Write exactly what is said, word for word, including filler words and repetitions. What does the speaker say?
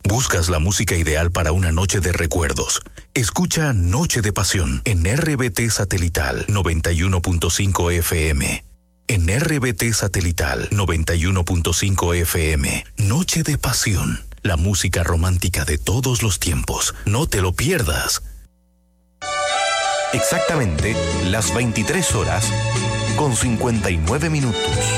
¿Buscas la música ideal para una noche de recuerdos? Escucha Noche de Pasión en R B T Satelital noventa y uno punto cinco F M. En R B T Satelital noventa y uno punto cinco F M. Noche de Pasión. La música romántica de todos los tiempos. No te lo pierdas. Exactamente las veintitrés horas con cincuenta y nueve minutos.